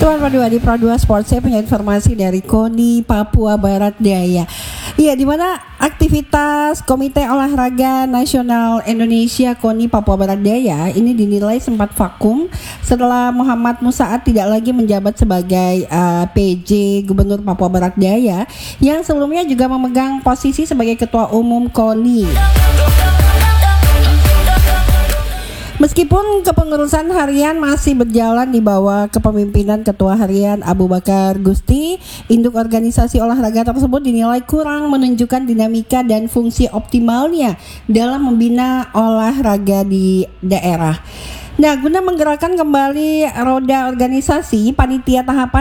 Sobat Pro 2 di Pro 2 Sports, saya punya informasi dari KONI Papua Barat Daya. Iya, di mana aktivitas Komite Olahraga Nasional Indonesia KONI Papua Barat Daya ini dinilai sempat vakum setelah Muhammad Musaat tidak lagi menjabat sebagai PJ Gubernur Papua Barat Daya yang sebelumnya juga memegang posisi sebagai Ketua Umum KONI. Meskipun kepengurusan harian masih berjalan di bawah kepemimpinan Ketua Harian Abu Bakar Gusti, induk organisasi olahraga tersebut dinilai kurang menunjukkan dinamika dan fungsi optimalnya dalam membina olahraga di daerah. Nah, guna menggerakkan kembali roda organisasi, panitia tahapan